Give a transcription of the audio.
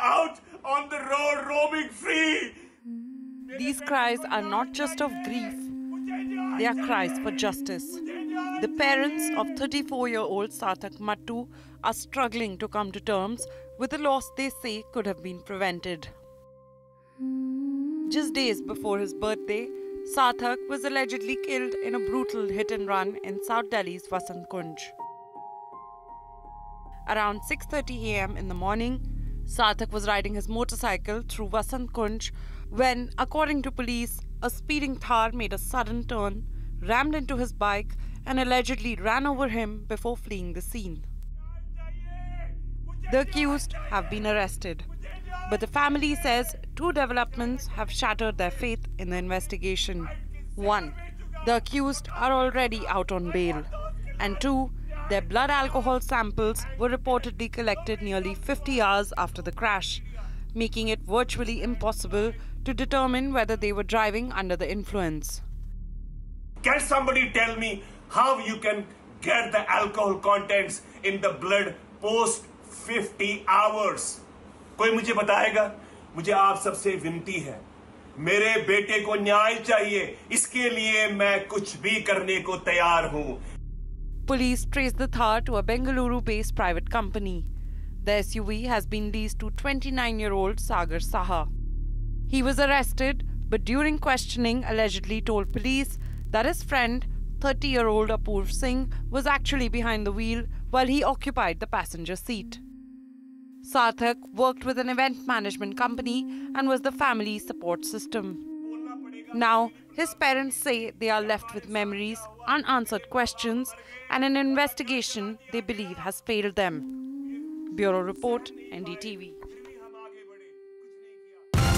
out on the road roaming free. These cries are not just of grief, they are cries for justice. The parents of 34-year-old Sarthak Mattu are struggling to come to terms with a loss they say could have been prevented. Just days before his birthday, Sarthak was allegedly killed in a brutal hit and run in South Delhi's Vasant Kunj. Around 6:30 a.m. in the morning, Sarthak was riding his motorcycle through Vasant Kunj when, according to police, a speeding Thar made a sudden turn, rammed into his bike and allegedly ran over him before fleeing the scene. The accused have been arrested, but the family says two developments have shattered their faith in the investigation. 1. The accused are already out on bail. And 2. Their blood alcohol samples were reportedly collected nearly 50 hours after the crash, making it virtually impossible to determine whether they were driving under the influence. Can somebody tell me how you can get the alcohol contents in the blood post 50 hours? कोई मुझे बताएगा? मुझे आप सबसे विनती है, मेरे बेटे को न्याय चाहिए, इसके लिए मैं कुछ भी करने को तैयार हूं. Police traced the Thar to a Bengaluru-based private company. The SUV has been leased to 29-year-old Sagar Saha. He was arrested, but during questioning allegedly told police that his friend, 30-year-old Apurv Singh, was actually behind the wheel while he occupied the passenger seat. Sarthak worked with an event management company and was the family support system. Now, his parents say they are left with memories, unanswered questions, and an investigation they believe has failed them. Bureau Report, NDTV.